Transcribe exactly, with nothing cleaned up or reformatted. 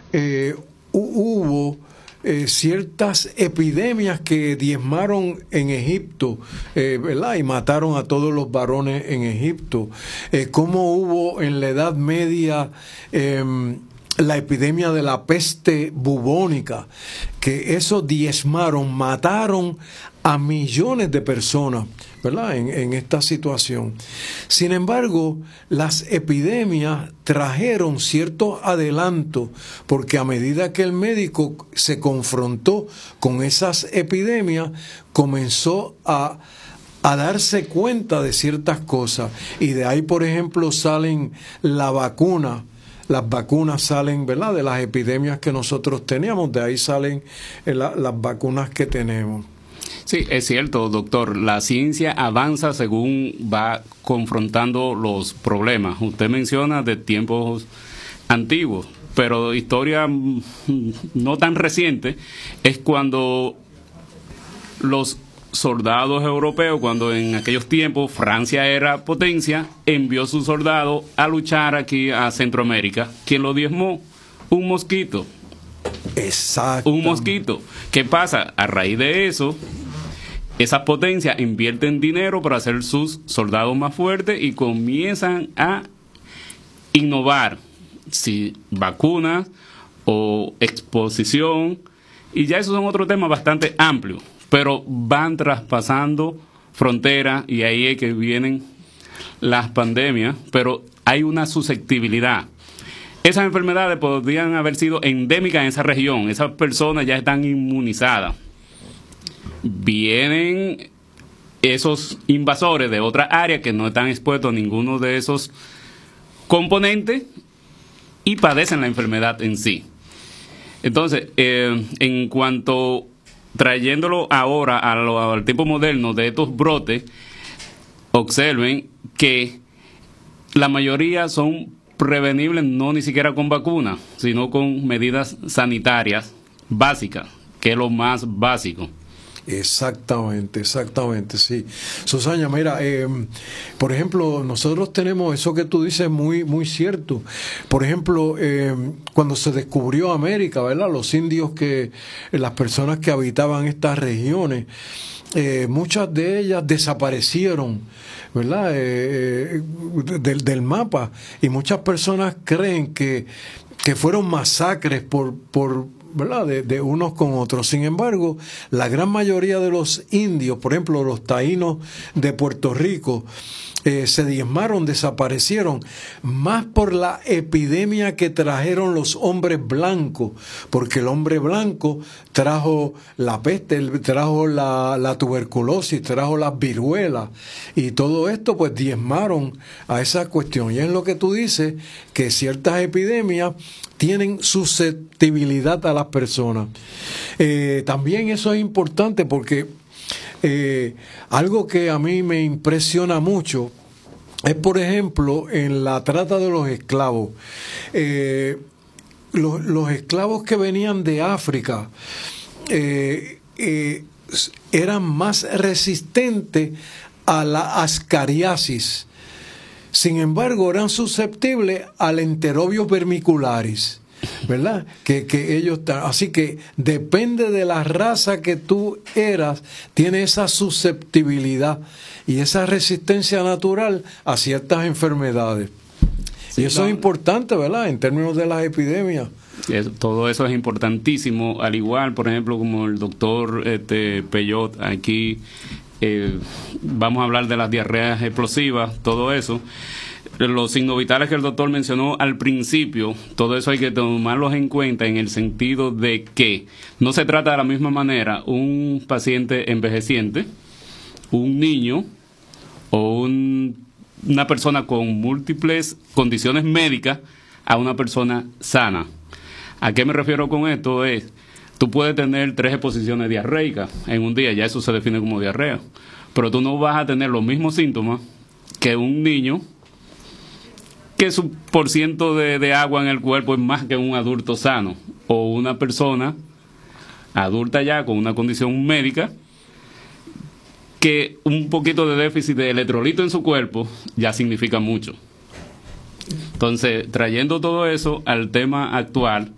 eh, hubo eh, ciertas epidemias que diezmaron en Egipto, eh, ¿verdad? Y mataron a todos los varones en Egipto. Eh, cómo hubo en la Edad Media eh, la epidemia de la peste bubónica, que eso diezmaron, mataron a millones de personas, ¿verdad? En, en esta situación. Sin embargo, las epidemias trajeron ciertos adelantos, porque a medida que el médico se confrontó con esas epidemias, comenzó a, a darse cuenta de ciertas cosas. Y de ahí, por ejemplo, salen la vacuna. Las vacunas salen, ¿verdad?, de las epidemias que nosotros teníamos, de ahí salen eh, la, las vacunas que tenemos. Sí, es cierto, doctor. La ciencia avanza según va confrontando los problemas. Usted menciona de tiempos antiguos, pero historia no tan reciente es cuando los soldados europeos, cuando en aquellos tiempos Francia era potencia, envió sus soldados a luchar aquí a Centroamérica. ¿Quién lo diezmó? Un mosquito. Exacto. Un mosquito. ¿Qué pasa? A raíz de eso, esas potencias invierten dinero para hacer sus soldados más fuertes y comienzan a innovar, si vacunas o exposición, y ya esos son otros temas bastante amplios, pero van traspasando fronteras y ahí es que vienen las pandemias, pero hay una susceptibilidad. Esas enfermedades podrían haber sido endémicas en esa región, esas personas ya están inmunizadas. Vienen esos invasores de otra área que no están expuestos a ninguno de esos componentes y padecen la enfermedad en sí. Entonces, eh, en cuanto trayéndolo ahora a lo, al tiempo moderno de estos brotes, observen que la mayoría son prevenibles no ni siquiera con vacunas, sino con medidas sanitarias básicas, que es lo más básico. Exactamente, exactamente, sí. Susana, mira, eh, por ejemplo, nosotros tenemos eso que tú dices muy, muy cierto. Por ejemplo, eh, cuando se descubrió América, ¿verdad? Los indios que, las personas que habitaban estas regiones, eh, muchas de ellas desaparecieron, ¿verdad? Eh, del, del mapa, y muchas personas creen que, que fueron masacres por, por ¿verdad? De, de unos con otros. Sin embargo, la gran mayoría de los indios, por ejemplo, los taínos de Puerto Rico, eh, se diezmaron, desaparecieron, más por la epidemia que trajeron los hombres blancos, porque el hombre blanco trajo la peste, trajo la, la tuberculosis, trajo las viruelas, y todo esto pues diezmaron a esa cuestión. Y es lo que tú dices, que ciertas epidemias tienen susceptibilidad a las personas. Eh, también eso es importante porque eh, algo que a mí me impresiona mucho es, por ejemplo, en la trata de los esclavos. Eh, los, los esclavos que venían de África eh, eh, eran más resistentes a la ascariasis. Sin embargo, eran susceptibles al enterobius vermicularis, ¿verdad? Que, que ellos, así que depende de la raza que tú eras, tiene esa susceptibilidad y esa resistencia natural a ciertas enfermedades. Sí, y eso no, es importante, ¿verdad? En términos de las epidemias. Es, todo eso es importantísimo, al igual, por ejemplo, como el doctor este, Peyot aquí. Eh, vamos a hablar de las diarreas explosivas, todo eso. Los signos vitales que el doctor mencionó al principio, todo eso hay que tomarlos en cuenta en el sentido de que no se trata de la misma manera un paciente envejeciente, un niño o un, una persona con múltiples condiciones médicas a una persona sana. ¿A qué me refiero con esto? Es tú puedes tener tres exposiciones diarreicas en un día, ya eso se define como diarrea, pero tú no vas a tener los mismos síntomas que un niño que su porciento de, de agua en el cuerpo es más que un adulto sano, o una persona adulta ya con una condición médica que un poquito de déficit de electrolito en su cuerpo ya significa mucho. Entonces, trayendo todo eso al tema actual,